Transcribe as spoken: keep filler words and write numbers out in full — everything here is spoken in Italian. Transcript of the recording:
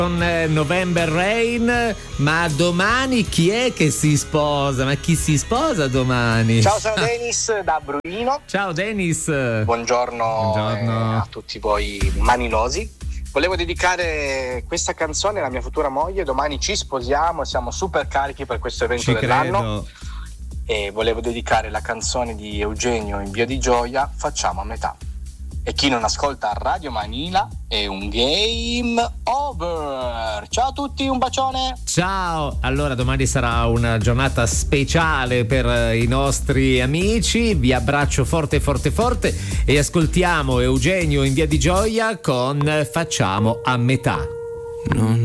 con eh, November Rain. Ma domani chi è che si sposa? Ma chi si sposa domani? Ciao, sono Dennis da Bruino. Ciao Dennis. Buongiorno, Buongiorno. Eh, a tutti voi manilosi. Volevo dedicare questa canzone alla mia futura moglie. Domani ci sposiamo, siamo super carichi per questo evento Ci dell'anno. credo. E volevo dedicare la canzone di Eugenio in Via di Gioia, Facciamo a metà. E chi non ascolta Radio Manila è un game over. Ciao a tutti, un bacione. Ciao, allora domani sarà una giornata speciale per i nostri amici, vi abbraccio forte forte forte e ascoltiamo Eugenio in Via di Gioia con Facciamo a metà. Non